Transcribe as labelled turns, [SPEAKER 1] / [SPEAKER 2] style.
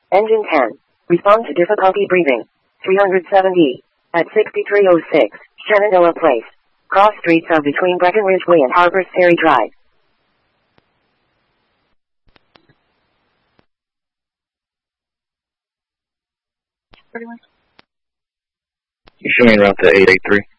[SPEAKER 1] Engine 10. Respond to difficulty breathing. 370. At 6306, Shenandoah Place. Cross streets are between Breckenridge Way and Harper's Ferry Drive.
[SPEAKER 2] You showing route to 883?